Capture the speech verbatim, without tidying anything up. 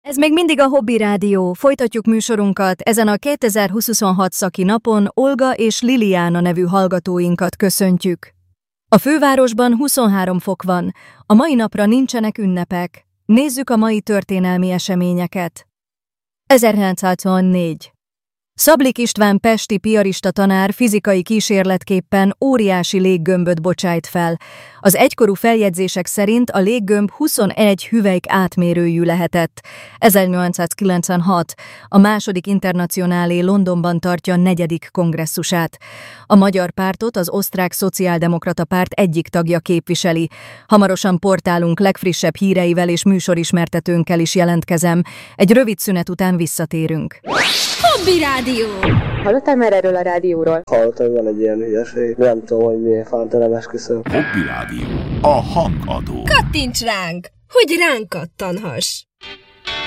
Ez még mindig a Hobby Rádió. Folytatjuk műsorunkat. Ezen a kétezer-huszonhat szaki napon Olga és Liliana nevű hallgatóinkat köszöntjük. A fővárosban huszonhárom fok van. A mai napra nincsenek ünnepek. Nézzük a mai történelmi eseményeket. ezerkilencszázhuszonnégy. Szablik István pesti piarista tanár fizikai kísérletképpen óriási léggömböt bocsájt fel. Az egykorú feljegyzések szerint a léggömb huszonegy hüvelyk átmérőjű lehetett. ezernyolcszázkilencvenhat. A második internacionálé Londonban tartja negyedik kongresszusát. A Magyar Pártot az Osztrák Szociáldemokrata Párt egyik tagja képviseli. Hamarosan portálunk legfrissebb híreivel és műsorismertetőnkkel is jelentkezem. Egy rövid szünet után visszatérünk. Hobby Rádió! Hallottál már erről a rádióról? Hallottam, van egy ilyen hülyeség. Nem tudom, hogy miért fanta nem esküszöm. Hobby Rádió. A hangadó. Kattints ránk, hogy ránk kattanhass!